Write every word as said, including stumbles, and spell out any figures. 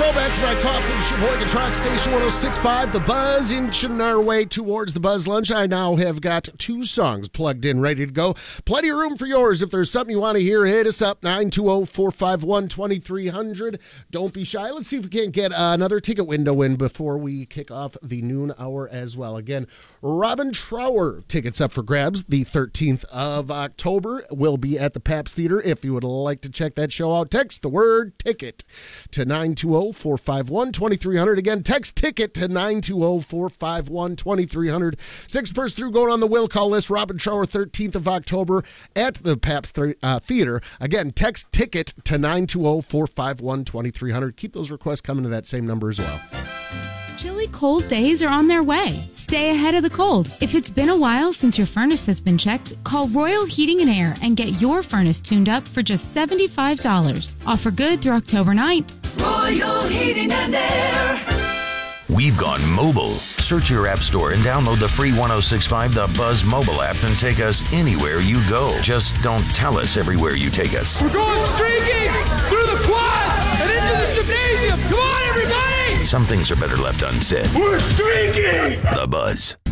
Throwback to my coffin, Sheboygan Rock Station one oh six point five, The Buzz, inching our way towards the Buzz Lunch. I now have got two songs plugged in, ready to go. Plenty of room for yours. If there's something you want to hear, hit us up, nine two zero, four five one, two three zero zero. Don't be shy. Let's see if we can't get another ticket window in before we kick off the noon hour as well. Again, Robin Trower tickets up for grabs the thirteenth of October. Will be at the Pabst Theater. If you would like to check that show out, text the word ticket to nine two zero, four five one, two three zero zero. Again, text ticket to nine two zero, four five one, two three zero zero. Six person through going on the will call list. Robin Trower, thirteenth of October at the Pabst th- uh, Theater. Again, text ticket to nine two zero, four five one, two three zero zero. Keep those requests coming to that same number as well. Chilly cold days are on their way. Stay ahead of the cold. If it's been a while since your furnace has been checked, call Royal Heating and Air and get your furnace tuned up for just seventy-five dollars. Offer good through October ninth. Royal Heating and Air. We've gone mobile. Search your app store and download the free one oh six point five The Buzz mobile app and take us anywhere you go. Just don't tell us everywhere you take us. We're going streaking through the quad and into the gymnasium. Come on, everybody! Some things are better left unsaid. We're streaking! The Buzz.